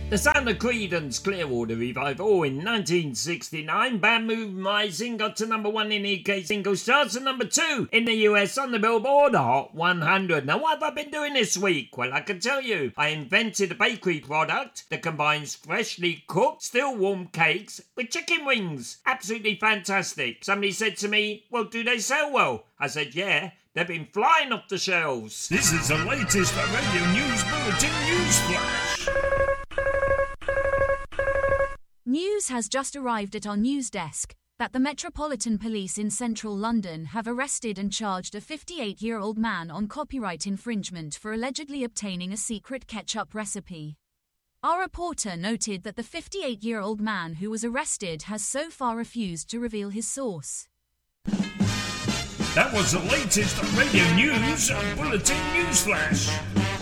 The sound of Creedence Clearwater Revival in 1969. Band Moving Rising got to number 1 in the UK singles charts and number 2 in the US on the Billboard Hot 100. Now what have I been doing this week? Well, I can tell you, I invented a bakery product that combines freshly cooked, still warm cakes with chicken wings. Absolutely fantastic. Somebody said to me, well, do they sell well? I said, yeah, they've been flying off the shelves. This is the latest Radio News Bulletin News Flash. News has just arrived at our news desk that the Metropolitan Police in central London have arrested and charged a 58-year-old man on copyright infringement for allegedly obtaining a secret ketchup recipe. Our reporter noted that the 58-year-old man who was arrested has so far refused to reveal his source. That was the latest Radio News Bulletin News Flash.